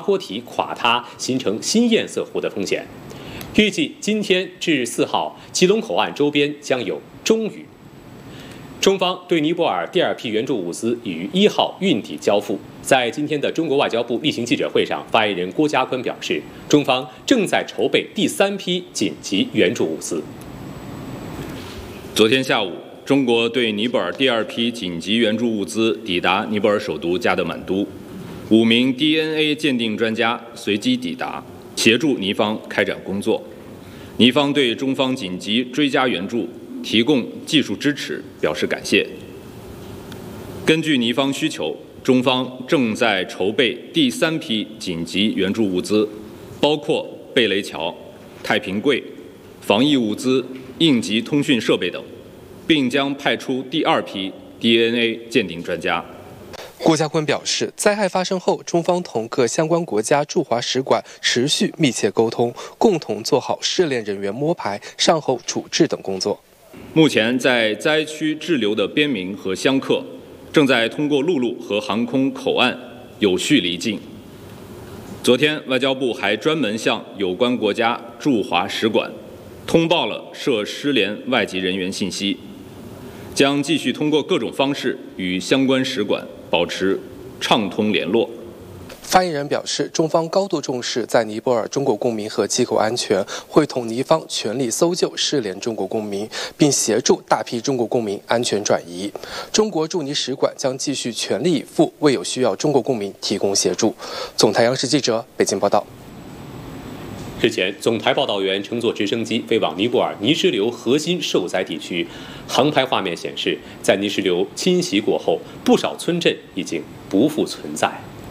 坡体垮塌，形成新堰塞湖的风险。预计今天至4号，吉隆口岸周边将有中雨。中方对尼泊尔第2批援助物资已于1号运抵交付。在今天的中国外交部例行记者会上，发言人郭家坤表示，中方正在筹备第3批紧急援助物资。 昨天下午，中国对尼泊尔第2批紧急援助物资抵达尼泊尔首都加德满都，5名 DNA 鉴定专家随机抵达，协助尼方开展工作。尼方对中方紧急追加援助提供技术支持表示感谢。根据尼方需求，中方正在筹备第3批紧急援助物资，包括贝雷桥、太平柜、防疫物资、应急通讯设备等，并将派出第2批 DNA 鉴定专家。 郭家坤表示，灾害发生后，中方同各相关国家驻华使馆持续密切沟通，共同做好失联人员摸排、善后处置等工作。 目前在灾区滞留的边民和香客正在通过陆路和航空口岸有序离境。昨天，外交部还专门向有关国家驻华使馆通报了涉失联外籍人员信息，将继续通过各种方式与相关使馆保持畅通联络。 发言人表示，中方高度重视在尼泊尔中国公民和机构安全，会同尼方全力搜救失联中国公民，并协助大批中国公民安全转移。中国驻尼使馆将继续全力以赴为有需要中国公民提供协助。总台央视记者北京报道。 日前，总台报道员乘坐直升机飞往尼泊尔泥石流核心受灾地区，航拍画面显示，在泥石流侵袭过后，不少村镇已经不复存在。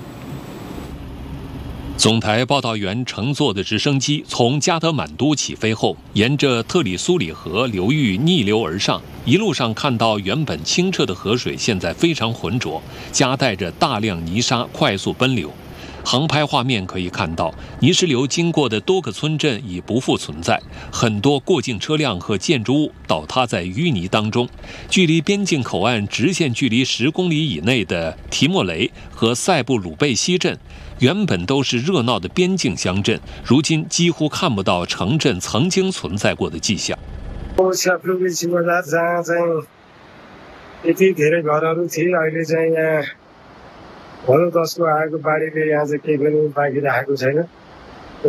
总台报道员乘坐的直升机从加德满都起飞后，沿着特里苏里河流域逆流而上，一路上看到原本清澈的河水现在非常浑浊，夹带着大量泥沙快速奔流。航拍画面可以看到，泥石流经过的多个村镇已不复存在，很多过境车辆和建筑物倒塌在淤泥当中。距离边境口岸直线距离10公里以内的提莫雷和塞布鲁贝西镇，原本都是热闹的边境乡镇，如今几乎看不到城镇曾经存在过的迹象。 भनौँ 10को आएको बाढीले यहाँ चाहिँ केही पनि बाँकी राखेको छैन र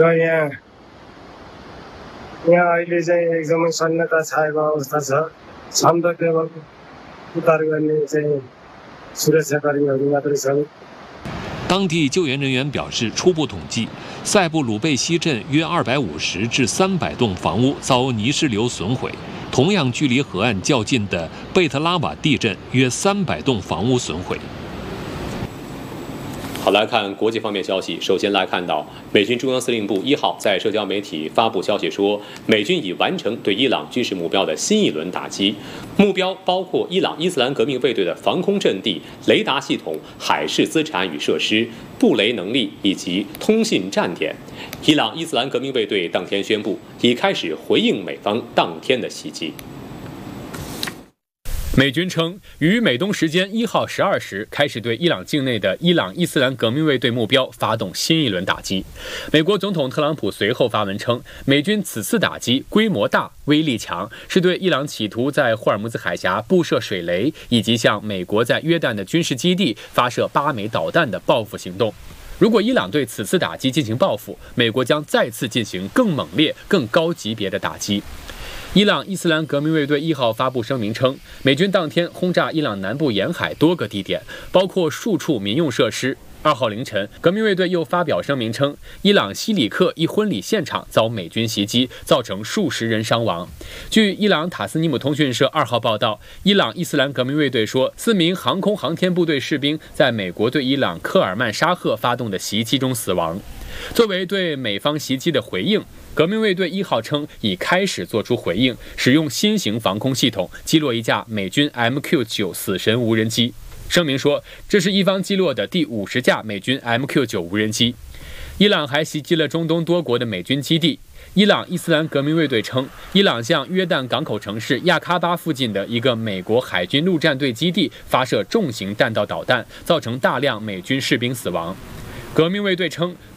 यहाँ अहिले चाहिँ एकदमै सन्नता छाएको अवस्था छ। छन् त केवल उद्धार गर्ने चाहिँ सुरक्षाकर्मीहरू मात्रै छन्। 当地救援人员表示，初步统计，塞布鲁贝西镇约250至300栋房屋遭泥石流损毁，同样距离河岸较近的贝特拉瓦地镇约300栋房屋损毁。 好，来看国际方面消息。首先来看到，美军中央司令部1号在社交媒体发布消息说，美军已完成对伊朗军事目标的新一轮打击，目标包括伊朗伊斯兰革命卫队的防空阵地、雷达系统、海事资产与设施、布雷能力以及通信站点。伊朗伊斯兰革命卫队当天宣布，已开始回应美方当天的袭击。 美军称，于美东时间1号12时开始对伊朗境内的伊朗伊斯兰革命卫队目标发动新一轮打击。美国总统特朗普随后发文称，美军此次打击规模大、威力强，是对伊朗企图在霍尔木兹海峡布设水雷以及向美国在约旦的军事基地发射8枚导弹的报复行动。如果伊朗对此次打击进行报复，美国将再次进行更猛烈、更高级别的打击。伊朗伊斯兰革命卫队1号发布声明称，美军当天轰炸伊朗南部沿海多个地点，包括数处民用设施。2号凌晨，革命卫队又发表声明称，伊朗西里克一婚礼现场遭美军袭击，造成数十人伤亡。据伊朗塔斯尼姆通讯社2号报道，伊朗伊斯兰革命卫队说，4名航空航天部队士兵在美国对伊朗科尔曼沙赫发动的袭击中死亡。作为对美方袭击的回应，革命卫队1号称已开始做出回应，使用新型防空系统击落一架美军 MQ-9 死神无人机。声明说，这是伊方击落的第50架美军 MQ-9 无人机。伊朗还袭击了中东多国的美军基地。伊朗伊斯兰革命卫队称，伊朗向约旦港口城市亚喀巴附近的一个美国海军陆战队基地发射重型弹道导弹，造成大量美军士兵死亡。革命卫队称，